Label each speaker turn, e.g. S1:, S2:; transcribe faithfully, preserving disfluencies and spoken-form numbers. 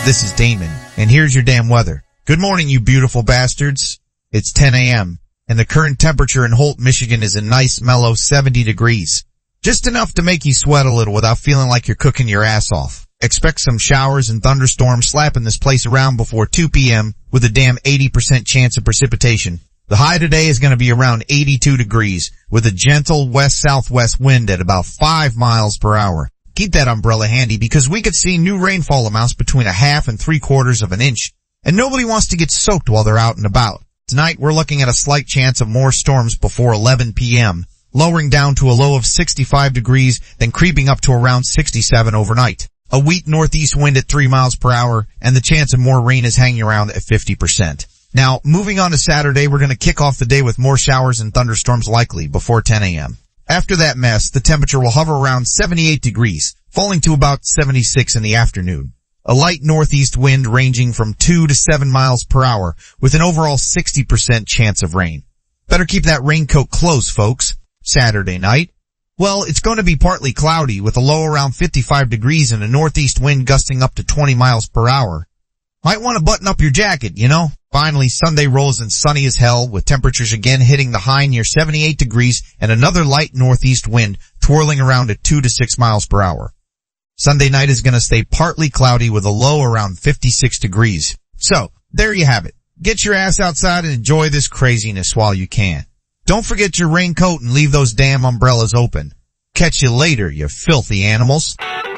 S1: This is Damon, and here's your damn weather. Good morning, you beautiful bastards. It's ten a.m., and the current temperature in Holt, Michigan is a nice, mellow seventy degrees. Just enough to make you sweat a little without feeling like you're cooking your ass off. Expect some showers and thunderstorms slapping this place around before two p.m. with a damn eighty percent chance of precipitation. The high today is going to be around eighty-two degrees with a gentle west-southwest wind at about five miles per hour. Keep that umbrella handy because we could see new rainfall amounts between a half and three quarters of an inch, and nobody wants to get soaked while they're out and about. Tonight we're looking at a slight chance of more storms before eleven p.m., lowering down to a low of sixty-five degrees, then creeping up to around sixty-seven overnight. A weak northeast wind at three miles per hour, and the chance of more rain is hanging around at fifty percent. Now, moving on to Saturday, we're going to kick off the day with more showers and thunderstorms likely before ten a.m. After that mess, the temperature will hover around seventy-eight degrees, falling to about seventy-six in the afternoon. A light northeast wind ranging from two to seven miles per hour with an overall sixty percent chance of rain. Better keep that raincoat close, folks. Saturday night, well, it's going to be partly cloudy with a low around fifty-five degrees and a northeast wind gusting up to twenty miles per hour. Might want to button up your jacket, you know. Finally, Sunday rolls in sunny as hell with temperatures again hitting the high near seventy-eight degrees and another light northeast wind twirling around at two to six miles per hour. Sunday night is going to stay partly cloudy with a low around fifty-six degrees. So, there you have it. Get your ass outside and enjoy this craziness while you can. Don't forget your raincoat and leave those damn umbrellas open. Catch you later, you filthy animals.